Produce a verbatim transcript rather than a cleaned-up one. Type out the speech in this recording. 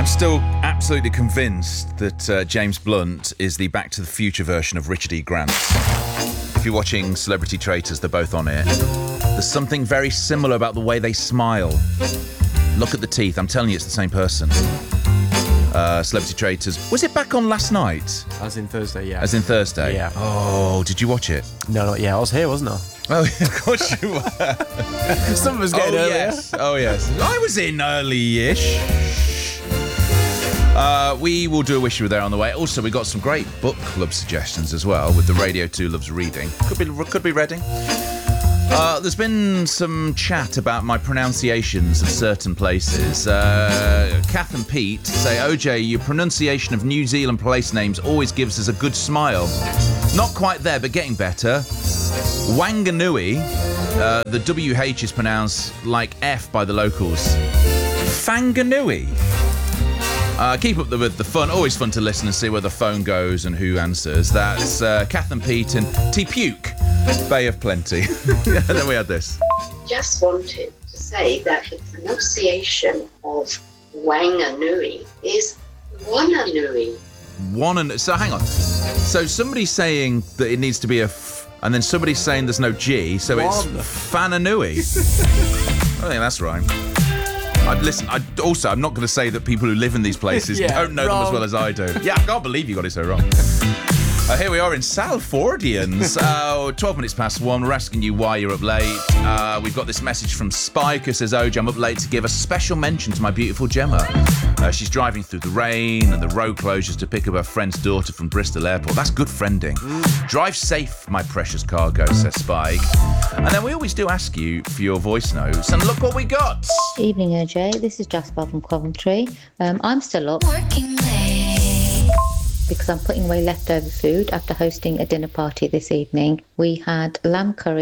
I'm still absolutely convinced that uh, James Blunt is the Back to the Future version of Richard E. Grant. If you're watching Celebrity Traitors, they're both on it. There's something very similar about the way they smile. Look at the teeth. I'm telling you, it's the same person. Uh, Celebrity Traitors. Was it back on last night? As in Thursday, yeah. As in Thursday? Yeah. Oh, did you watch it? No, not yeah. I was here, wasn't I? Oh, yeah, of course you were. Some of us getting oh, earlier. yes. Oh, yes. I was in early-ish. Uh, we will do a Wish You Were There on the way. Also, we got some great book club suggestions as well with the Radio two Loves Reading. Could be, could be Reading. Uh, there's been some chat about my pronunciations of certain places. Uh, Kath and Pete say, O J, your pronunciation of New Zealand place names always gives us a good smile. Not quite there, but getting better. Wanganui, uh, the W H is pronounced like F by the locals. Fanganui. Uh, keep up the, with the fun. Always fun to listen and see where the phone goes and who answers. That's uh, Kath and Pete and T-Puke, Bay of Plenty. And then we had this. Just wanted to say that the pronunciation of Wanganui is Wananui. One. So hang on. So somebody's saying that it needs to be a F, and then somebody's saying there's no G, so it's Fananui. I think that's right. I'd listen. I also, I'm not going to say that people who live in these places yeah, don't know wrong. them as well as I do. Yeah, I can't believe you got it so wrong. Uh, here we are in Salfordians. Uh, twelve minutes past one. We're asking you why you're up late. Uh, we've got this message from Spike who says, "O J, I'm up late to give a special mention to my beautiful Gemma. Uh, she's driving through the rain and the road closures to pick up her friend's daughter from Bristol Airport. That's good friending. Mm. Drive safe, my precious cargo," says Spike. And then we always do ask you for your voice notes. And look what we got. Evening, O J. This is Jasper from Coventry. Um, I'm still up. Working late. Because I'm putting away leftover food after hosting a dinner party this evening. We had lamb curry